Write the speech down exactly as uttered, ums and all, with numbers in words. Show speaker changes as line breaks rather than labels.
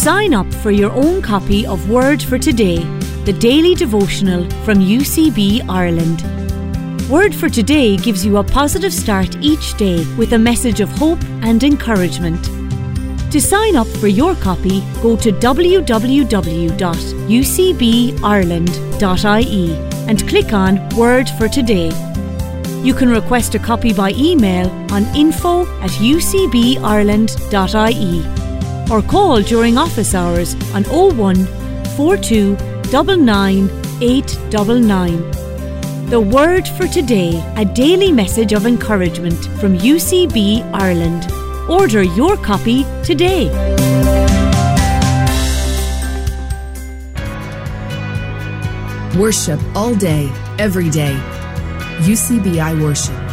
Sign up for your own copy of Word for Today, the daily devotional from U C B Ireland. Word for Today gives you a positive start each day with a message of hope and encouragement. To sign up for your copy, go to w w w dot u c b ireland dot i e and click on Word for Today. You can request a copy by email on info at u c b ireland dot i e or call during office hours on oh one, four two, nine nine, eight nine nine. The Word for Today, a daily message of encouragement from U C B Ireland. Order your copy today.
Worship all day, every day. U C B I Worship.